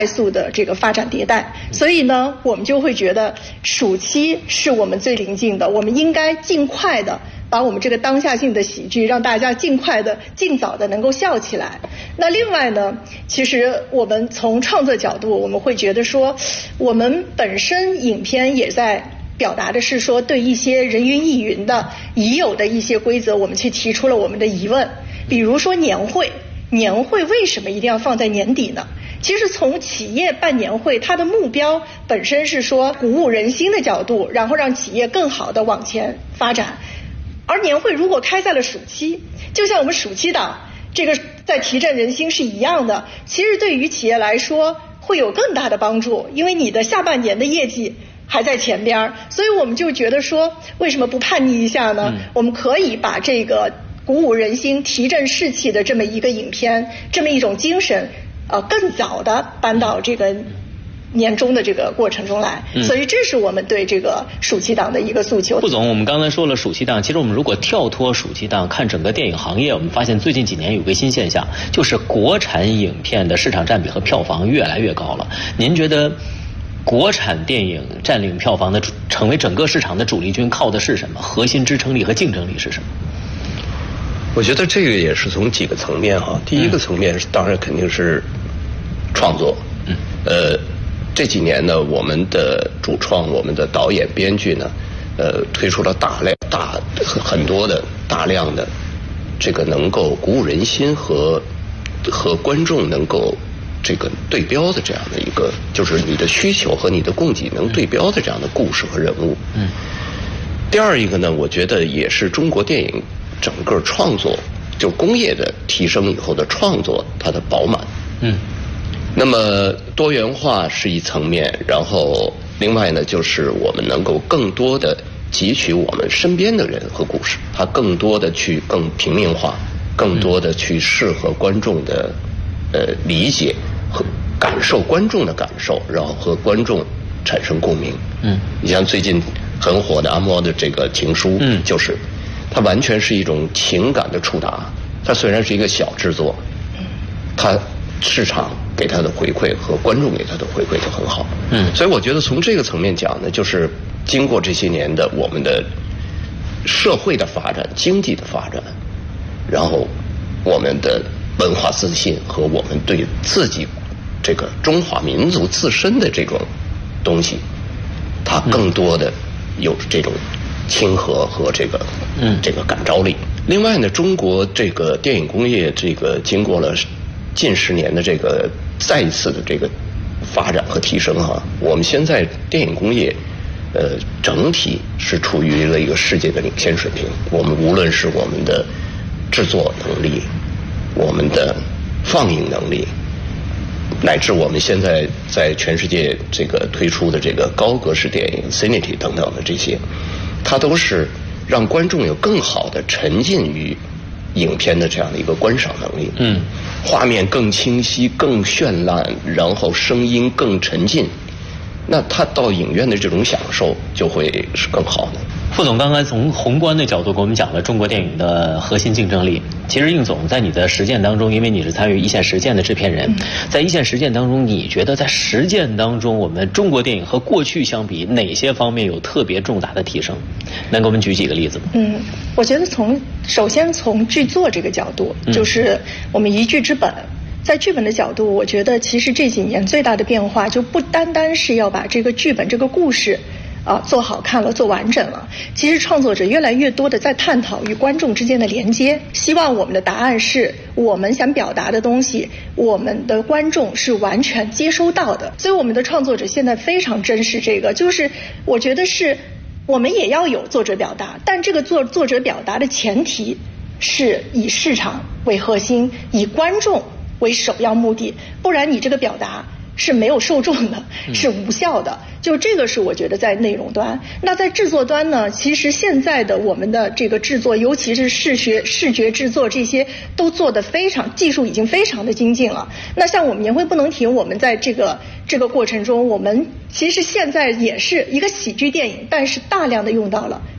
快速的这个发展迭代，所以呢，我们就会觉得暑期是我们最临近的，我们应该尽快的把我们这个当下性的喜剧，让大家尽早的能够笑起来。那另外呢，其实我们从创作角度，我们会觉得说，我们本身影片也在表达的是说，对一些人云亦云的已有的一些规则，我们去提出了我们的疑问。比如说年会为什么一定要放在年底呢？其实从企业办年会，它的目标本身是说鼓舞人心的角度，然后让企业更好的往前发展。而年会如果开在了暑期，就像我们暑期档这个在提振人心是一样的，其实对于企业来说会有更大的帮助，因为你的下半年的业绩还在前边，所以我们就觉得说，为什么不叛逆一下呢？我们可以把这个鼓舞人心、提振士气的这么一个影片，这么一种精神，更早的搬到这个年终的这个过程中来，所以这是我们对这个暑期档的一个诉求。 副总，我们刚才说了暑期档，其实我们如果跳脱暑期档看整个电影行业，我们发现最近几年有个新现象，就是国产影片的市场占比和票房越来越高了。您觉得国产电影占领票房的成为整个市场的主力军靠的是什么？核心支撑力和竞争力是什么？ 我觉得这个也是从几个层面哈。第一个层面当然肯定是创作，这几年呢，我们的主创、我们的导演、编剧呢，推出了很多的大量的这个能够鼓舞人心和观众能够这个对标的这样的一个，就是你的需求和你的供给能对标的这样的故事和人物。第二一个呢，我觉得也是中国电影整个创作就工业的提升以后的创作它的饱满。那么多元化是一层面，然后另外呢，就是我们能够更多的汲取我们身边的人和故事，它更多的去更平民化，更多的去适合观众的理解和感受观众的感受，然后和观众产生共鸣。你像最近很火的阿莫的这个情书，就是它完全是一种情感的触达。它虽然是一个小制作，它市场给他的回馈和观众给他的回馈都很好。所以我觉得从这个层面讲呢，就是经过这些年的我们的社会的发展、经济的发展，然后我们的文化自信和我们对自己这个中华民族自身的这种东西，它更多的有这种亲和和这个感召力。另外呢，中国这个电影工业这个经过了近10年的这个再一次的这个发展和提升哈，我们现在电影工业整体是处于了一个世界的领先水平。我们无论是我们的制作能力、我们的放映能力，乃至我们现在在全世界这个推出的这个高格式电影 Cinity 等等的这些，它都是让观众有更好的沉浸于影片的这样的一个观赏能力。画面更清晰、更绚烂，然后声音更沉浸，那他到影院的这种享受就会是更好的。 副总刚才从宏观的角度给我们讲了中国电影的核心竞争力。其实应总在你的实践当中，因为你是参与一线实践的制片人，在一线实践当中，你觉得在实践当中我们中国电影和过去相比哪些方面有特别重大的提升？能给我们举几个例子吗？ 我觉得首先从剧作这个角度，就是我们一剧之本。在剧本的角度，我觉得其实这几年最大的变化就不单单是要把这个剧本这个故事做好看了、做完整了。其实创作者越来越多的在探讨与观众之间的连接，希望我们的答案是我们想表达的东西，我们的观众是完全接收到的。所以我们的创作者现在非常珍视这个，就是我觉得是我们也要有作者表达，但这个作者表达的前提是以市场为核心，以观众为首要目的，不然你这个表达是没有受众的，是无效的。就这个是我觉得在内容端。那在制作端呢，其实现在的我们的这个制作，尤其是视觉制作，这些都做得非常，技术已经非常的精进了。那像我们年会不能停，我们在这个过程中，我们其实现在也是一个喜剧电影，但是大量的用到了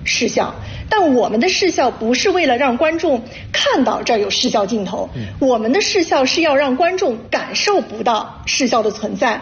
视效。但我们的视效不是为了让观众看到这儿有视效镜头，我们的视效是要让观众感受不到视效的存在。